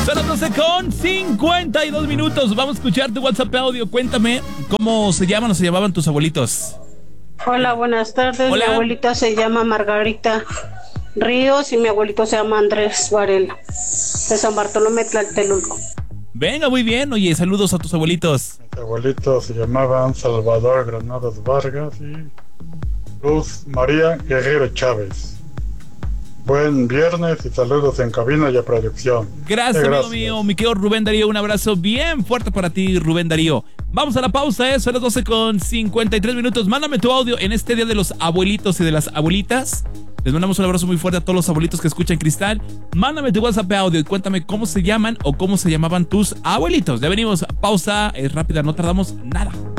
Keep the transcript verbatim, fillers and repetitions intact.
Son las doce con cincuenta y dos minutos. Vamos a escuchar tu WhatsApp audio. Cuéntame cómo se llaman o se llamaban tus abuelitos. Hola, buenas tardes. Hola. Mi abuelita se llama Margarita Ríos y mi abuelito se llama Andrés Varela, de San Bartolomé Tlaltelulco. Venga, muy bien. Oye, saludos a tus abuelitos. Mis abuelitos se llamaban Salvador Granados Vargas y Luz María Guerrero Chávez. Buen viernes y saludos en cabina y a producción. Gracias, Eh, amigo gracias. mío. Mi querido Rubén Darío, un abrazo bien fuerte para ti, Rubén Darío. Vamos a la pausa, ¿eh? Son las doce con cincuenta y tres minutos. Mándame tu audio en este día de los abuelitos y de las abuelitas. Les mandamos un abrazo muy fuerte a todos los abuelitos que escuchan Cristal. Mándame tu WhatsApp audio y cuéntame cómo se llaman o cómo se llamaban tus abuelitos. Ya venimos, pausa, es rápida, no tardamos nada.